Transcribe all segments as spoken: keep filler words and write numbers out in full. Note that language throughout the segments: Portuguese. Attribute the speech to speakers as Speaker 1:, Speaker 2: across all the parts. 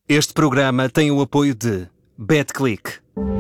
Speaker 1: Este programa tem o apoio de BetClick.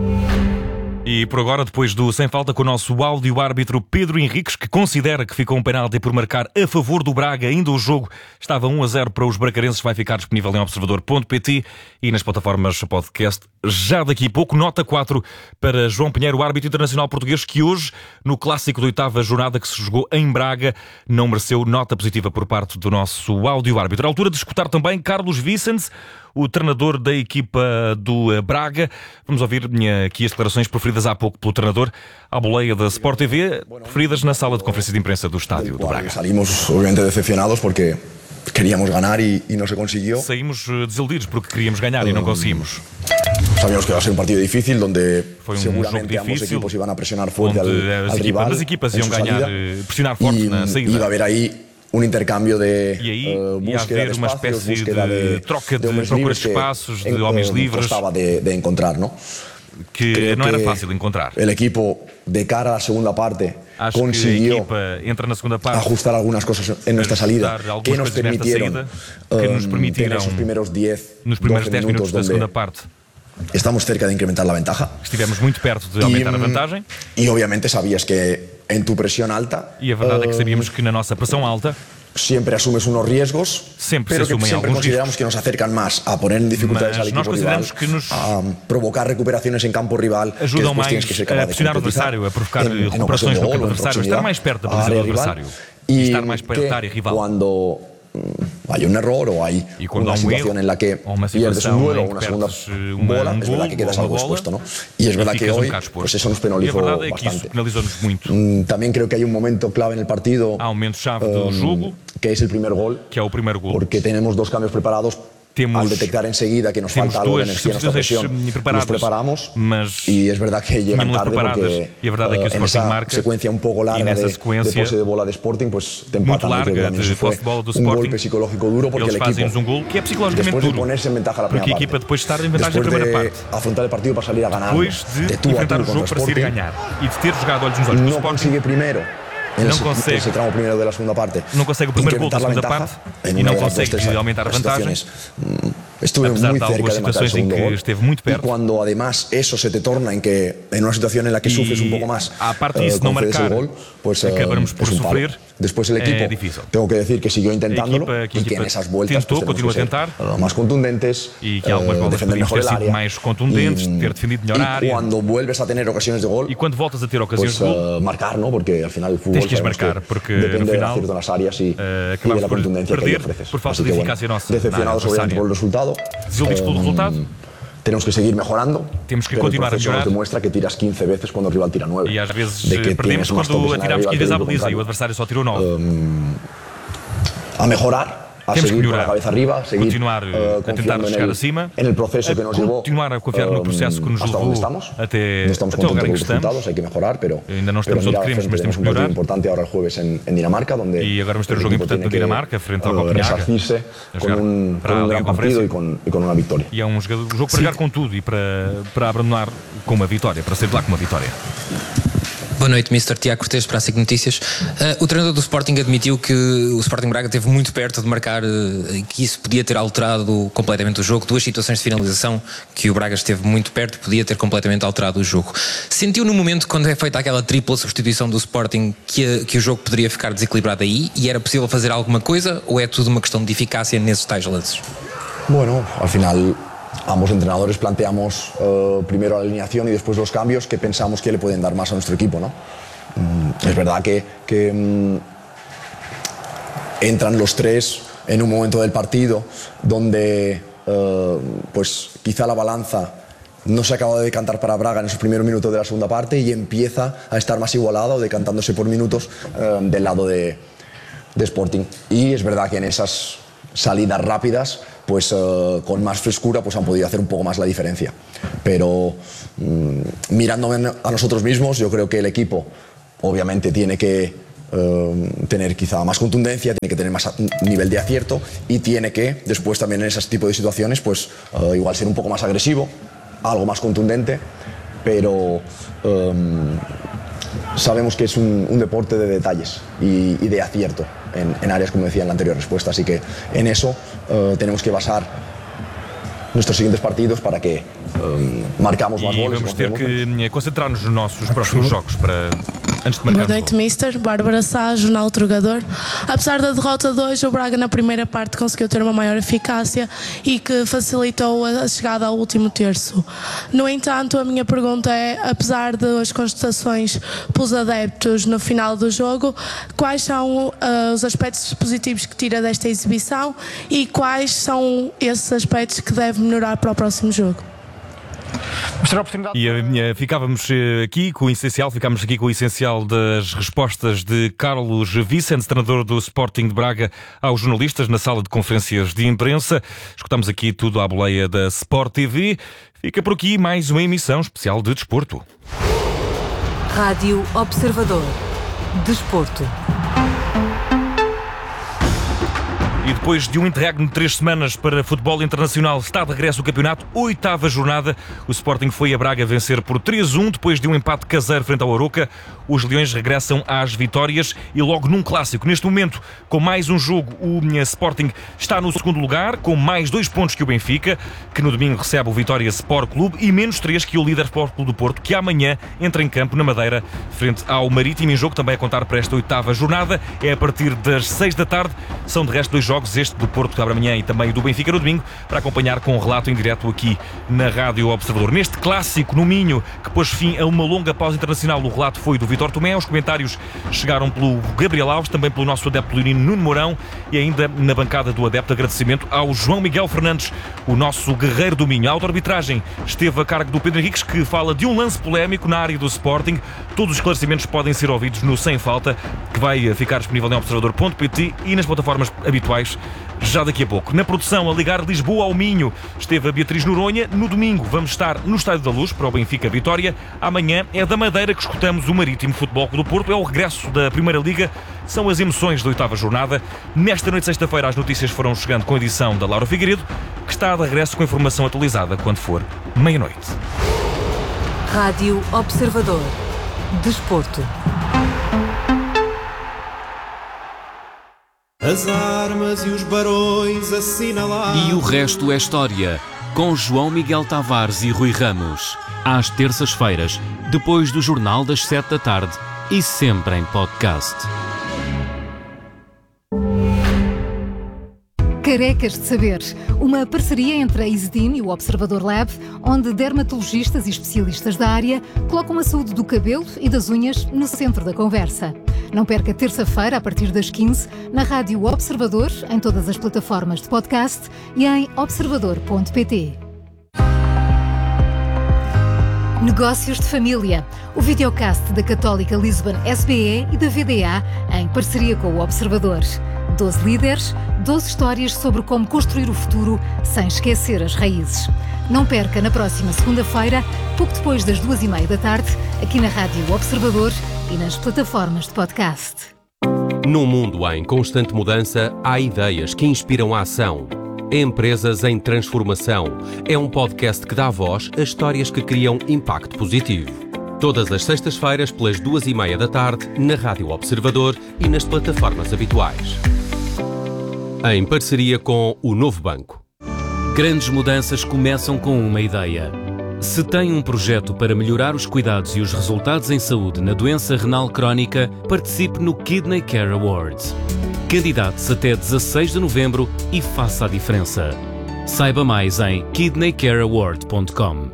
Speaker 2: E por agora, depois do Sem Falta, com o nosso áudio-árbitro Pedro Henriques, que considera que ficou um penalti por marcar a favor do Braga. Ainda o jogo estava um a zero para os bracarenses. Vai ficar disponível em observador ponto pt e nas plataformas podcast já daqui a pouco. Nota quatro para João Pinheiro, o árbitro internacional português, que hoje, no clássico da oitava jornada que se jogou em Braga, não mereceu nota positiva por parte do nosso áudio-árbitro. À altura de escutar também Carlos Vicens, o treinador da equipa do Braga. Vamos ouvir aqui as declarações proferidas há pouco pelo treinador à boleia da Sport T V, proferidas na sala de conferência de imprensa do estádio do Braga.
Speaker 3: Salimos, obviamente, decepcionados porque queríamos ganhar e, e não se conseguiu.
Speaker 2: Saímos desiludidos porque queríamos ganhar um, e não conseguimos.
Speaker 3: Sabíamos que iba a ser um partido difícil, onde
Speaker 2: Foi um
Speaker 3: seguramente
Speaker 2: jogo
Speaker 3: ambos
Speaker 2: difícil,
Speaker 3: equipos iban a presionar fuerte al,
Speaker 2: as
Speaker 3: al
Speaker 2: equipas,
Speaker 3: rival.
Speaker 2: As equipas iam ganhar,
Speaker 3: salida,
Speaker 2: pressionar forte
Speaker 3: y,
Speaker 2: na saída.
Speaker 3: Iba a haber aí um intercâmbio de
Speaker 2: e aí,
Speaker 3: uh, búsqueda de
Speaker 2: uma
Speaker 3: espacios,
Speaker 2: espécie
Speaker 3: búsqueda de,
Speaker 2: de troca de,
Speaker 3: de
Speaker 2: procura de espaços, de homens
Speaker 3: eh,
Speaker 2: livres,
Speaker 3: costaba de, de encontrar, ¿no?
Speaker 2: que
Speaker 3: Creo
Speaker 2: não era
Speaker 3: que
Speaker 2: fácil encontrar.
Speaker 3: El equipo, de cara a la segunda parte,
Speaker 2: Acho
Speaker 3: consiguió
Speaker 2: que a equipa entra na segunda parte,
Speaker 3: ajustar algunas cosas en nuestra salida que nos permitieron,
Speaker 2: saída, que nos permitiram
Speaker 3: um, esos primeros diez,
Speaker 2: nos primeiros dez
Speaker 3: minutos,
Speaker 2: minutos da segunda parte.
Speaker 3: Estamos cerca de incrementar la ventaja.
Speaker 2: Estivemos muito perto de aumentar
Speaker 3: y,
Speaker 2: a vantagem.
Speaker 3: Y obviamente sabías que en tu presión alta.
Speaker 2: E a verdade uh, é que sabíamos
Speaker 3: um,
Speaker 2: que na nossa pressão alta
Speaker 3: siempre asumes unos riesgos,
Speaker 2: sempre
Speaker 3: pero
Speaker 2: se
Speaker 3: que siempre consideramos
Speaker 2: riscos.
Speaker 3: que nos acercan más a poner en dificultades
Speaker 2: Mas
Speaker 3: al equipo rival,
Speaker 2: que nos
Speaker 3: a provocar recuperaciones en campo rival,
Speaker 2: ajudam
Speaker 3: que
Speaker 2: mais
Speaker 3: tienes que ser capaz
Speaker 2: a pressionar o adversário, a provocar en, recuperações en no campo adversário, estar mais perto da baliza do adversário e estar mais perto da área rival.
Speaker 3: Cuando hay un error o hay una situación en la que pierdes un duelo o una segunda bola, es verdad que quedas algo expuesto, ¿no? Y es verdad que hoy pues eso nos penalizó bastante. También creo que hay un momento clave en el partido, que es el primer gol, porque tenemos dos cambios preparados.
Speaker 2: Temos,
Speaker 3: al detectar enseguida que nos falta algo de energía en esta presión, nos preparamos y es verdad que llegan tarde porque
Speaker 2: e a verdade é que
Speaker 3: uh, en esa
Speaker 2: marca,
Speaker 3: secuencia un poco larga de, de pose de bola de Sporting, pues te empatan.
Speaker 2: Larga, de
Speaker 3: fue un golpe psicológico duro porque el equipo,
Speaker 2: um gol que é psicologicamente
Speaker 3: después
Speaker 2: duro,
Speaker 3: de ponerse en ventaja la primera
Speaker 2: parte, a depois de estar em
Speaker 3: después
Speaker 2: na
Speaker 3: de
Speaker 2: parte,
Speaker 3: afrontar el partido para salir a ganar,
Speaker 2: depois de,
Speaker 3: de tú a tú
Speaker 2: o jogo para sair a ganhar e de ter jogado olhos nos olhos
Speaker 3: no
Speaker 2: do Sporting,
Speaker 3: consigue primero en
Speaker 2: não
Speaker 3: ese,
Speaker 2: consegue,
Speaker 3: ese tramo primero de la segunda parte,
Speaker 2: não consegue o primeiro gol da segunda parte e não consegue aumentar a vantagem.
Speaker 3: Estuve
Speaker 2: Apesar
Speaker 3: muy
Speaker 2: de
Speaker 3: cerca de marcar el segundo
Speaker 2: que
Speaker 3: gol.
Speaker 2: Esteve muito perto.
Speaker 3: Y cuando además eso se te torna en que en una situación en la que sufres un poco más,
Speaker 2: a parte disso,
Speaker 3: uh,
Speaker 2: não marcar,
Speaker 3: el gol, pues uh,
Speaker 2: acabamos por
Speaker 3: es un
Speaker 2: sofrer.
Speaker 3: palo. Después el equipo,
Speaker 2: é
Speaker 3: tengo que decir que siguió intentándolo
Speaker 2: equipa, que
Speaker 3: y que en esas vueltas
Speaker 2: tentou,
Speaker 3: pues, tenemos que
Speaker 2: a tentar,
Speaker 3: ser uh, más contundentes,
Speaker 2: e que algumas
Speaker 3: uh,
Speaker 2: bolas
Speaker 3: defender mejor el área,
Speaker 2: mais contundentes,
Speaker 3: y,
Speaker 2: ter defendido melhor a área.
Speaker 3: Y cuando vuelves a tener ocasiones de gol,
Speaker 2: e quando voltas a ter ocasiões
Speaker 3: pues,
Speaker 2: de gol,
Speaker 3: uh, marcar, ¿no? Porque al final el fútbol
Speaker 2: tens que marcar, porque
Speaker 3: depende
Speaker 2: no final,
Speaker 3: del acierto en las áreas y,
Speaker 2: uh,
Speaker 3: y de la contundencia que le ofreces.
Speaker 2: Por falta
Speaker 3: Así
Speaker 2: de
Speaker 3: que,
Speaker 2: eficácia
Speaker 3: bueno,
Speaker 2: nossa.
Speaker 3: Decepcionados obviamente por el resultado.
Speaker 2: Desiludidos pelo resultado.
Speaker 3: Tenemos que seguir mejorando.
Speaker 2: Temos que
Speaker 3: pero
Speaker 2: continuar
Speaker 3: el proceso
Speaker 2: a melhorar.
Speaker 3: Nos demuestra que tiras quince veces cuando el rival tira nueve.
Speaker 2: E às vezes
Speaker 3: de que
Speaker 2: perdemos quando atiramos quinze vezes à baliza e o adversário só tirou nove.
Speaker 3: Um, a mejorar. A
Speaker 2: Temos
Speaker 3: seguir
Speaker 2: que
Speaker 3: con la cabeza arriba, seguir
Speaker 2: continuar
Speaker 3: uh,
Speaker 2: a tentar chegar
Speaker 3: el,
Speaker 2: acima,
Speaker 3: en el proceso que nos llevó,
Speaker 2: continuar a confiar no processo que nos levou até,
Speaker 3: no estamos
Speaker 2: até o lugar em que
Speaker 3: estamos.
Speaker 2: estamos.
Speaker 3: Hay que mejorar, pero,
Speaker 2: ainda não estamos onde queremos, mas temos que melhorar.
Speaker 3: Un importante ahora el jueves en, en Dinamarca, donde
Speaker 2: e agora vamos ter um jogo importante na Dinamarca, frente ao Copenhague,
Speaker 3: resarcirse con un, con un gran partido y con, y con una victoria.
Speaker 2: E é um jogo, um jogo para jogar com tudo e para, para abandonar com uma vitória, para sair de lá com uma vitória.
Speaker 4: Boa noite, mister Tiago Cortes, para a SIC Notícias. Uh, o treinador do Sporting admitiu que o Sporting Braga esteve muito perto de marcar e uh, que isso podia ter alterado completamente o jogo. Duas situações de finalização que o Braga esteve muito perto, podia ter completamente alterado o jogo. Sentiu no momento, quando é feita aquela tripla substituição do Sporting, que, que o jogo poderia ficar desequilibrado aí e era possível fazer alguma coisa, ou é tudo uma questão de eficácia nesses tais lances?
Speaker 3: Bueno, al final ambos entrenadores planteamos uh, primero la alineación y después los cambios que pensamos que le pueden dar más a nuestro equipo, ¿no? Mm, es verdad que, que mm, entran los tres en un momento del partido donde uh, pues quizá la balanza no se acaba de decantar para Braga en esos primeros minutos de la segunda parte y empieza a estar más igualado, decantándose por minutos uh, del lado de, de Sporting. Y es verdad que en esas salidas rápidas, pues uh, con más frescura, pues han podido hacer un poco más la diferencia. Pero mmm, mirándome a nosotros mismos, yo creo que el equipo obviamente tiene que uh, tener quizá más contundencia, tiene que tener más nivel de acierto y tiene que, después también en ese tipo de situaciones, pues uh, igual ser un poco más agresivo, algo más contundente, pero um, sabemos que es un, un deporte de detalles y, y de acierto en, en áreas, como decía en la anterior respuesta, así que en eso uh, tenemos que basar nuestros siguientes partidos para que um, marcamos más
Speaker 2: E
Speaker 3: goles.
Speaker 2: vamos ter que concentrar-nos nos nossos próximos jogos para, antes de marcar.
Speaker 5: Boa noite, mister Bárbara Sá, jornal Trogador. Apesar da derrota de hoje, o Braga na primeira parte conseguiu ter uma maior eficácia e que facilitou a chegada ao último terço. No entanto, a minha pergunta é, apesar das constatações pelos adeptos no final do jogo, quais são uh, os aspectos positivos que tira desta exibição e quais são esses aspectos que deve melhorar para o próximo jogo?
Speaker 2: E uh, ficávamos aqui com o essencial, ficámos aqui com o essencial das respostas de Carlos Vicente, treinador do Sporting de Braga, aos jornalistas na sala de conferências de imprensa. Escutamos aqui tudo à boleia da Sport T V. Fica por aqui mais uma emissão especial de desporto.
Speaker 6: Rádio Observador. Desporto.
Speaker 2: E depois de um interregno de três semanas para futebol internacional, está de regresso o campeonato, oitava jornada. O Sporting foi a Braga vencer por três a um, depois de um empate caseiro frente ao Arouca. Os Leões regressam às vitórias e logo num clássico. Neste momento, com mais um jogo, o Sporting está no segundo lugar, com mais dois pontos que o Benfica, que no domingo recebe o Vitória Sport Clube, e menos três que o líder Sport Clube do Porto, que amanhã entra em campo na Madeira, frente ao Marítimo, em jogo também a contar para esta oitava jornada. É a partir das seis da tarde. São de resto dois jogos, este do Porto que abre amanhã e também do Benfica no domingo, para acompanhar com um relato em direto aqui na Rádio Observador. Neste clássico no Minho, que pôs fim a uma longa pausa internacional, o relato foi do Vítor Tomé. Os comentários chegaram pelo Gabriel Alves, também pelo nosso adepto leonino Nuno Mourão, e ainda na bancada do adepto agradecimento ao João Miguel Fernandes, o nosso guerreiro do Minho. A auto-arbitragem esteve a cargo do Pedro Henriques, que fala de um lance polémico na área do Sporting. Todos os esclarecimentos podem ser ouvidos no Sem Falta, que vai ficar disponível em observador ponto pt e nas plataformas habituais já daqui a pouco. Na produção, a ligar Lisboa ao Minho, esteve a Beatriz Noronha. No domingo vamos estar no Estádio da Luz para o Benfica Vitória. Amanhã é da Madeira que escutamos o Marítimo Futebol Clube do Porto. É o regresso da Primeira Liga. São as emoções da oitava jornada. Nesta noite de sexta-feira as notícias foram chegando com a edição da Laura Figueiredo, que está de regresso com a informação atualizada quando for meia-noite.
Speaker 6: Rádio Observador. Desporto.
Speaker 7: As armas e os barões assinalados.
Speaker 8: E o resto é história, com João Miguel Tavares e Rui Ramos. Às terças-feiras, depois do Jornal das Sete da Tarde e sempre em podcast.
Speaker 9: Carecas de Saber, uma parceria entre a Isidin e o Observador Lab, onde dermatologistas e especialistas da área colocam a saúde do cabelo e das unhas no centro da conversa. Não perca terça-feira, a partir das quinze, na Rádio Observador, em todas as plataformas de podcast e em observador ponto pt. Negócios de Família, o videocast da Católica Lisbon S B E e da V D A, em parceria com o Observador. doze líderes, doze histórias sobre como construir o futuro sem esquecer as raízes. Não perca na próxima segunda-feira, pouco depois das duas e meia da tarde, aqui na Rádio Observador e nas plataformas de podcast.
Speaker 10: Num mundo em constante mudança, há ideias que inspiram a ação. Empresas em Transformação é um podcast que dá voz a histórias que criam impacto positivo. Todas as sextas-feiras, pelas duas e meia da tarde, na Rádio Observador e nas plataformas habituais. Em parceria com o Novo Banco.
Speaker 8: Grandes mudanças começam com uma ideia. Se tem um projeto para melhorar os cuidados e os resultados em saúde na doença renal crónica, participe no Kidney Care Awards. Candidate-se até dezasseis de novembro e faça a diferença. Saiba mais em kidney care award ponto com.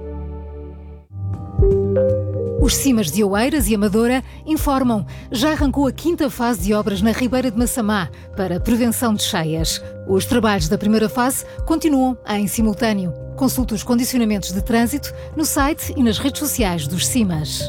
Speaker 9: Os Cimas de Oeiras e Amadora informam, já arrancou a quinta fase de obras na Ribeira de Massamá para prevenção de cheias. Os trabalhos da primeira fase continuam em simultâneo. Consulte os condicionamentos de trânsito no site e nas redes sociais dos Cimas.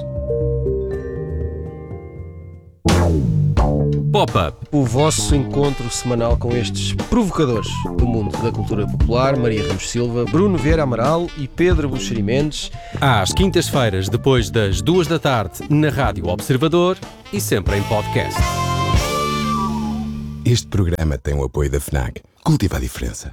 Speaker 11: Pop-Up, o vosso encontro semanal com estes provocadores do mundo da cultura popular, Maria Ramos Silva, Bruno Vieira Amaral e Pedro Buxeri Mendes.
Speaker 10: Às quintas-feiras, depois das duas da tarde, na Rádio Observador e sempre em podcast.
Speaker 12: Este programa tem o apoio da FNAC. Cultiva a diferença.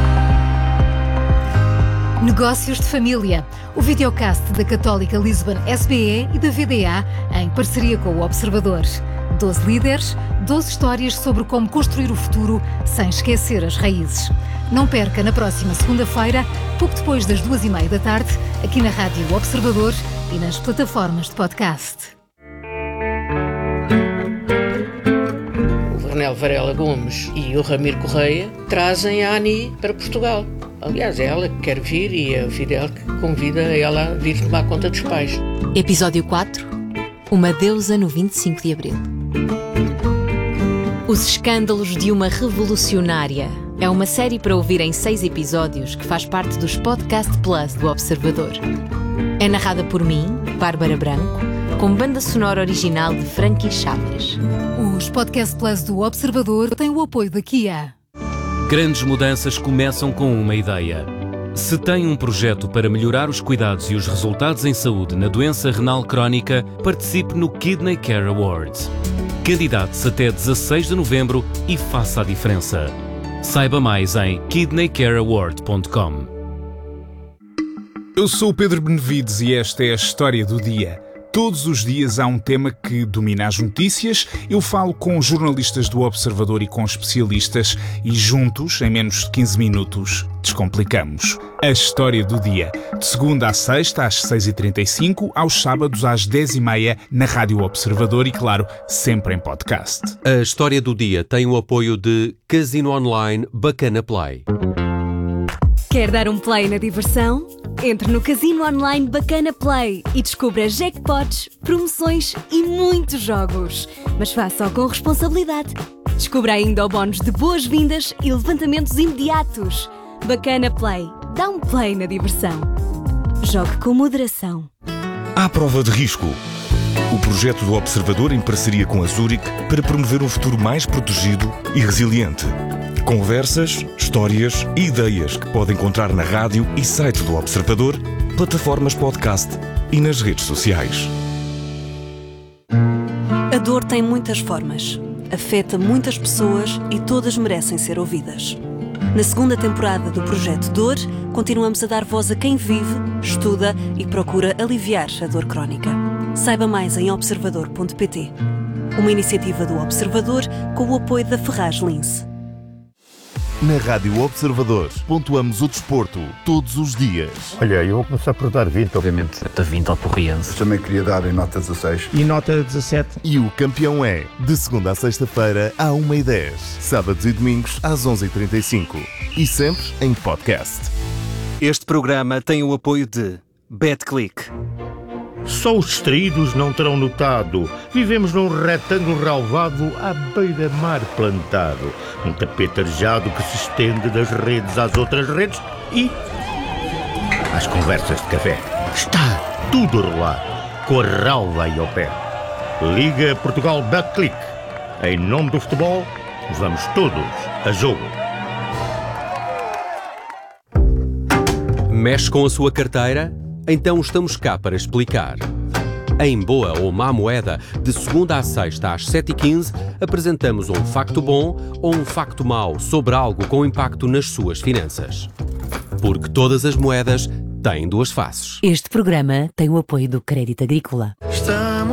Speaker 9: Negócios de Família, o videocast da Católica Lisbon S B E e da V D A, em parceria com o Observador. doze líderes, doze histórias sobre como construir o futuro sem esquecer as raízes. Não perca na próxima segunda-feira, pouco depois das duas e meia da tarde, aqui na Rádio Observador e nas plataformas de podcast.
Speaker 13: O Vernel Varela Gomes e o Ramiro Correia trazem a Ani para Portugal. Aliás, é ela que quer vir e é o Fidel que convida ela a vir tomar conta dos pais.
Speaker 14: Episódio quatro. Uma deusa no vinte e cinco de abril. Os escândalos de uma revolucionária. É uma série para ouvir em seis episódios que faz parte dos Podcast Plus do Observador. É narrada por mim, Bárbara Branco, com banda sonora original de Frankie Chaves.
Speaker 9: Os Podcast Plus do Observador têm o apoio da Kia.
Speaker 8: Grandes mudanças começam com uma ideia. Se tem um projeto para melhorar os cuidados e os resultados em saúde na doença renal crónica, participe no Kidney Care Awards. Candidate-se até dezasseis de novembro e faça a diferença. Saiba mais em kidney care award ponto com.
Speaker 15: Eu sou o Pedro Benevides e esta é a história do dia. Todos os dias há um tema que domina as notícias. Eu falo com jornalistas do Observador e com especialistas e juntos, em menos de quinze minutos, descomplicamos a história do dia. De segunda à sexta, às seis e trinta e cinco, aos sábados às dez e meia, na Rádio Observador e, claro, sempre em podcast.
Speaker 10: A história do dia tem o apoio de Casino Online Bacana Play.
Speaker 16: Quer dar um play na diversão? Entre no Casino Online Bacana Play e descubra jackpots, promoções e muitos jogos. Mas faça-o com responsabilidade. Descubra ainda o bónus de boas-vindas e levantamentos imediatos. Bacana Play. Dá um play na diversão. Jogue com moderação.
Speaker 17: À prova de risco. O projeto do Observador em parceria com a Zurich para promover um futuro mais protegido e resiliente. Conversas, histórias e ideias que pode encontrar na rádio e site do Observador, plataformas podcast e nas redes sociais.
Speaker 18: A dor tem muitas formas, afeta muitas pessoas e todas merecem ser ouvidas. Na segunda temporada do Projeto Dor, continuamos a dar voz a quem vive, estuda e procura aliviar a dor crónica. Saiba mais em observador ponto pt. Uma iniciativa do Observador com o apoio da Ferraz Lince.
Speaker 19: Na Rádio Observador, pontuamos o desporto todos os dias.
Speaker 20: Olha, eu vou começar por dar vinte, obviamente,
Speaker 21: da vinte ao Porriense.
Speaker 20: Também queria dar em nota dezasseis.
Speaker 21: E nota dezassete.
Speaker 19: E o campeão é, de segunda a sexta-feira, à uma e dez. Sábados e domingos, às onze e trinta e cinco. E sempre em podcast.
Speaker 1: Este programa tem o apoio de BetClick.
Speaker 22: Só os distraídos não terão notado. Vivemos num retângulo relvado à beira-mar plantado. Um tapete arejado que se estende das redes às outras redes e às conversas de café. Está tudo a rolar, com a relva aí ao pé. Liga Portugal BetClick. Em nome do futebol, vamos todos a jogo.
Speaker 10: Mexe com a sua carteira? Então estamos cá para explicar. Em Boa ou Má Moeda, de segunda à sexta às sete e quinze, apresentamos um facto bom ou um facto mau sobre algo com impacto nas suas finanças. Porque todas as moedas têm duas faces.
Speaker 14: Este programa tem o apoio do Crédito Agrícola.
Speaker 7: Estamos